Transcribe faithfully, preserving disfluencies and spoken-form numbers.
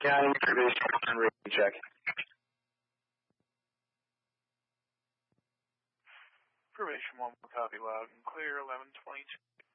County, Probation one, radio check. Probation one, copy loud and clear, eleven twenty-two.